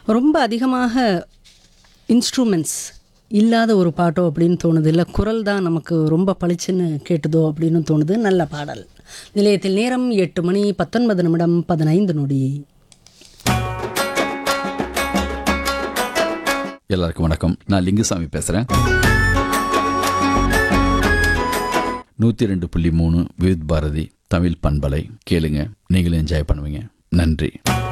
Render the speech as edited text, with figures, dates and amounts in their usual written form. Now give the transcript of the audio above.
ரொம்ப அதிகமாக இன்ஸ்ட்ருமெண்ட்ஸ் இல்லாத ஒரு பாட்டோ அப்படின்னு தோணுது. இல்லை குரல் தான் நமக்கு ரொம்ப பளிச்சுன்னு கேட்டுதோ அப்படின்னு தோணுது. நல்ல பாடல். நிலையத்தில் நேரம் 8:19:15. எல்லாருக்கும் வணக்கம். நான் லிங்குசாமி பேசுகிறேன். 102.3 விவித் பாரதி தமிழ் பண்பலை கேளுங்க. நீங்களும் என்ஜாய் பண்ணுவீங்க. நன்றி.